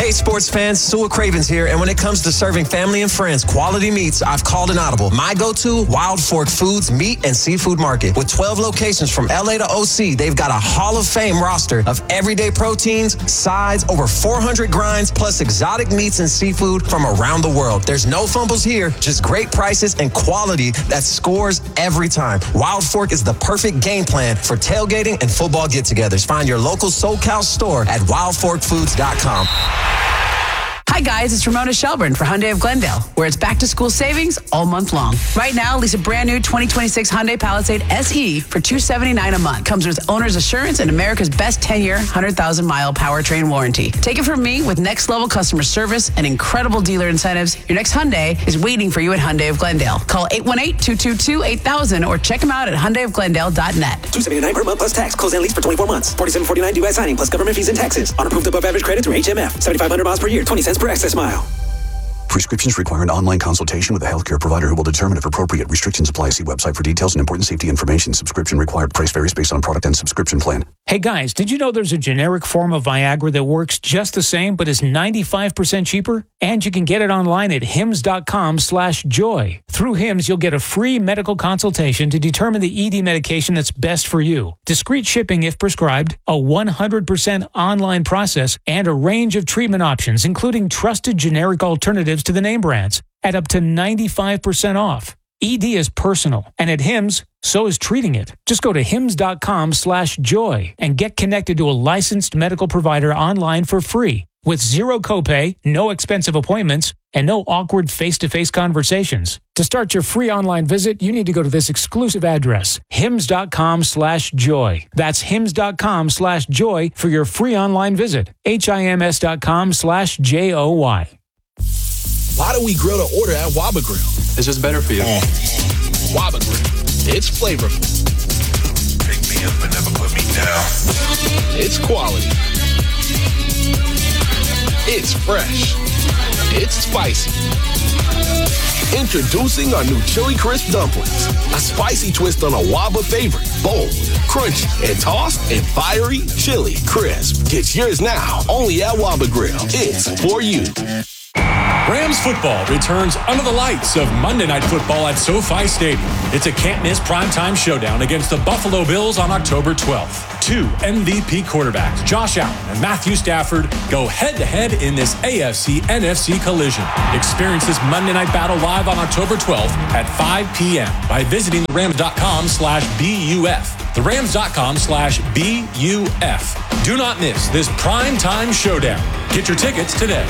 Hey, sports fans, Sewell Cravens here, and when it comes to serving family and friends quality meats, I've called an audible. My go-to, Wild Fork Foods Meat and Seafood Market. With 12 locations from LA to OC, they've got a Hall of Fame roster of everyday proteins, sides, over 400 grinds, plus exotic meats and seafood from around the world. There's no fumbles here, just great prices and quality that scores every time. Wild Fork is the perfect game plan for tailgating and football get-togethers. Find your local SoCal store at wildforkfoods.com. Hi guys, it's Ramona Shelburne for Hyundai of Glendale, where it's back to school savings all month long. Right now, lease a brand new 2026 Hyundai Palisade SE for $279 a month. Comes with owner's assurance and America's best 10-year, 100,000-mile powertrain warranty. Take it from me, with next level customer service and incredible dealer incentives, your next Hyundai is waiting for you at Hyundai of Glendale. Call 818-222-8000 or check them out at HyundaiofGlendale.net. $279 per month plus tax. Close and lease for 24 months. $47.49 due at signing plus government fees and taxes. On approved above average credit through HMF. 7,500 miles per year. 20 cents per access mile. Prescriptions require an online consultation with a healthcare provider who will determine if appropriate. Restrictions apply. See website for details and important safety information. Subscription required. Price varies based on product and subscription plan. Hey guys, did you know there's a generic form of Viagra that works just the same but is 95% cheaper? And you can get it online at hims.com/joy. Through Hims, you'll get a free medical consultation to determine the ED medication that's best for you. Discreet shipping if prescribed, a 100% online process, and a range of treatment options, including trusted generic alternatives to the name brands, at up to 95% off. ED is personal, and at Hims, so is treating it. Just go to hims.com/joy and get connected to a licensed medical provider online for free, with zero copay, no expensive appointments, and no awkward face-to-face conversations. To start your free online visit, you need to go to this exclusive address, hims.com/joy. That's hims.com/joy for your free online visit. HIMS.com/JOY. Why do we grill to order at Waba Grill? It's just better for you. Waba Grill. It's flavorful. Pick me up and never put me down. It's quality. It's fresh. It's spicy. Introducing our new Chili Crisp Dumplings. A spicy twist on a Waba favorite. Bold, crunchy, and tossed in fiery chili crisp. Get yours now, only at Waba Grill. It's for you. Rams football returns under the lights of Monday Night Football at SoFi Stadium. It's a can't-miss primetime showdown against the Buffalo Bills on October 12th. Two MVP quarterbacks, Josh Allen and Matthew Stafford, go head-to-head in this AFC-NFC collision. Experience this Monday Night battle live on October 12th at 5 p.m. by visiting therams.com/BUF. therams.com/BUF. Do not miss this primetime showdown. Get your tickets today.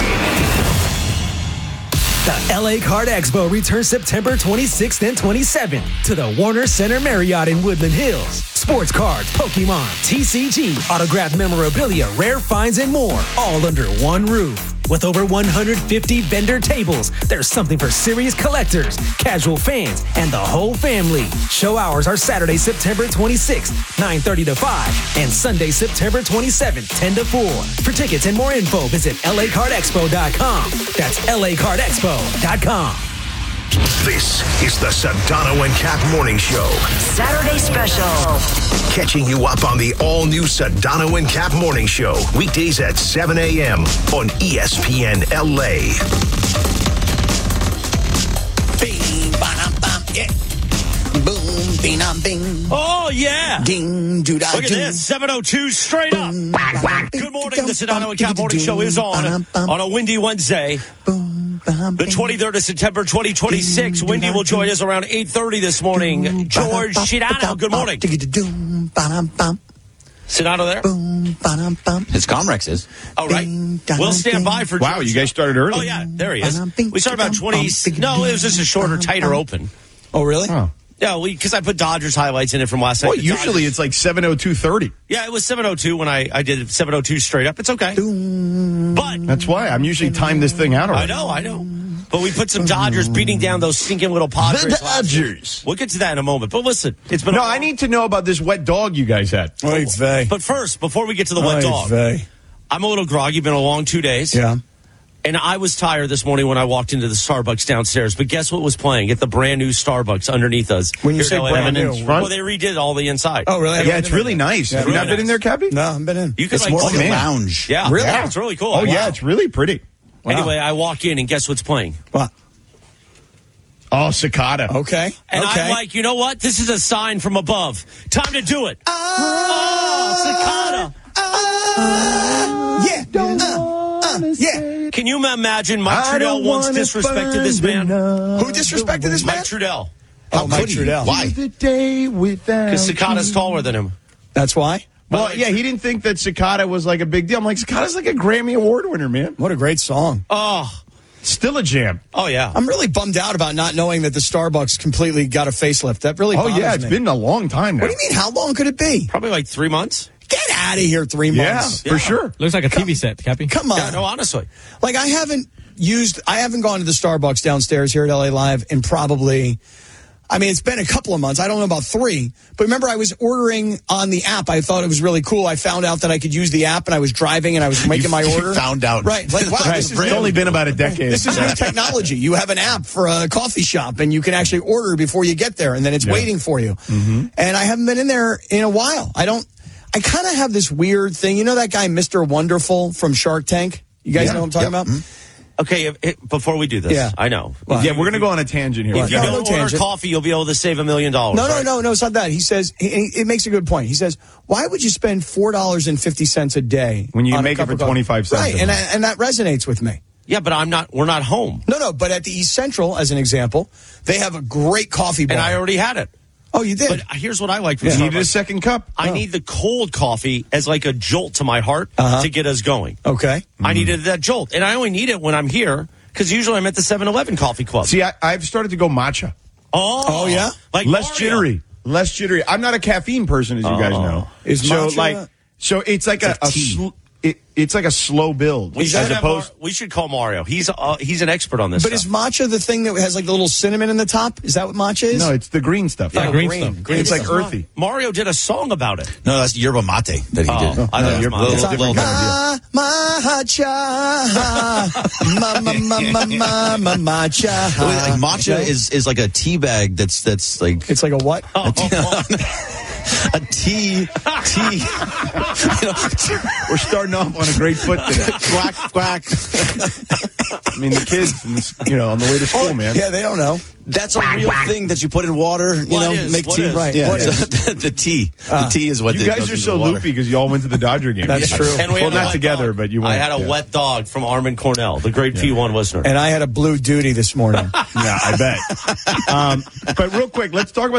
The LA Card Expo returns September 26th and 27th to the Warner Center Marriott in Woodland Hills. Sports cards, Pokemon, TCG, autographed memorabilia, rare finds, and more, all under one roof. With over 150 vendor tables, there's something for serious collectors, casual fans, and the whole family. Show hours are Saturday, September 26th, 9:30 to 5, and Sunday, September 27th, 10 to 4. For tickets and more info, visit lacardexpo.com. That's lacardexpo.com. This is the Sedano and Cap Morning Show. Saturday special. Catching you up on the all-new Sedano and Cap Morning Show. Weekdays at 7 a.m. on ESPN LA. Bing, ba-dum, bum, yeah. Boom, bing, bing. Oh, yeah. Ding, doo, da, look at this. 7:02 straight up. Good morning. The Sedano and Cap Morning Show is on a windy Wednesday. The 23rd of September, 2026. Wendy will join us around 8:30 this morning. George Sedano, good morning. Sedano there? His Comrex is. All right. We'll stand by for George. Wow, you guys started early. Oh, yeah. There he is. We started about 20. No, it was just a shorter, tighter open. Oh, really? Oh. Yeah, because I put Dodgers highlights in it from last night. Well, usually it's like 7:02:30. Yeah, it was 7:02 when I did 7:02 straight up. It's okay. But that's why I'm usually timed this thing out already. I know. But we put some Dodgers beating down those stinking little Padres. The Dodgers. We'll get to that in a moment. But listen, it's been I need to know about this wet dog you guys had. But first, before we get to the wet dog, I'm a little groggy. Been a long 2 days. Yeah. And I was tired this morning when I walked into the Starbucks downstairs. But guess what was playing at the brand new Starbucks underneath us? When you say brand new, well, they redid all the inside. Oh, really? Yeah, it's really nice. Have you not been in there, Cappy? No, I haven't been in. You could It's more like a lounge. Yeah, Really? Yeah, it's really cool. Oh, yeah, it's really pretty. Wow. Anyway, I walk in and guess what's playing? What? Oh, Cicada. Okay. And I'm like, you know what? This is a sign from above. Time to do it. Cicada. Yeah. Can you imagine Mike Trudell once disrespected this man? Who disrespected this man? Mike Trudell. Oh, Mike Trudell. Why? Because Cicada's taller than him. That's why? Well, yeah, he didn't think that Cicada was like a big deal. I'm like, Cicada's like a Grammy Award winner, man. What a great song. Oh. Still a jam. Oh, yeah. I'm really bummed out about not knowing that the Starbucks completely got a facelift. That really bothers me. Oh, yeah, it's been a long time now. What do you mean? How long could it be? Probably like 3 months. Get out of here, 3 months. Yeah, for sure. Looks like a TV set, Cappy. Come on. Yeah, no, honestly. Like, I haven't gone to the Starbucks downstairs here at LA Live in probably, I mean, it's been a couple of months. I don't know about 3. But remember, I was ordering on the app. I thought it was really cool. I found out that I could use the app, and I was driving, and I was making my order. You found out. Right. Like, wow, Right. It's only been about a decade. This is new technology. You have an app for a coffee shop, and you can actually order before you get there, and then it's waiting for you. Mm-hmm. And I haven't been in there in a while. I kind of have this weird thing. You know that guy, Mr. Wonderful from Shark Tank? You guys know what I'm talking about? Mm-hmm. Okay, before we do this, I know. Yeah, we're going to go on a tangent here. If you don't order coffee, you'll be able to save $1 million. No, it's not that. He says, it makes a good point. He says, why would you spend $4.50 a day when you make it for 25 cents? Right, and that resonates with me. Yeah, but we're not home. No, but at the East Central, as an example, they have a great coffee bar. And I already had it. Oh, you did? But here's what I like from You Starbucks. needed a second cup? I need the cold coffee as like a jolt to my heart to get us going. Okay. I needed that jolt. And I only need it when I'm here because usually I'm at the 7-Eleven coffee club. See, I've started to go matcha. Oh yeah? Like Less Mario. jittery. I'm not a caffeine person, as you guys know. Is matcha- it's like it's like a slow build. We should call Mario. He's an expert on this But stuff. is matcha the thing that has like the little cinnamon in the top? Is that what matcha is? No, it's the green stuff. Yeah, green stuff. It's like earthy. Mario did a song about it. No, that's yerba mate that he did. I thought it was mate. Little different kind matcha, matcha. Like matcha is like a tea bag that's like It's like a what? a tea. We're starting off on a great foot today. Quack, quack. I mean, the kids, on the way to school, man. Yeah, they don't know. That's a real thing that you put in water, make tea. Right. Yeah, What is? the tea. The tea is what You guys are so loopy because you all went to the Dodger game. That's true. And we Well, had a not wet together, dog. but you went. I had a wet dog from Armin Cornell, the great P1 listener. And I had a blue duty this morning. Yeah, I bet. But real quick, let's talk about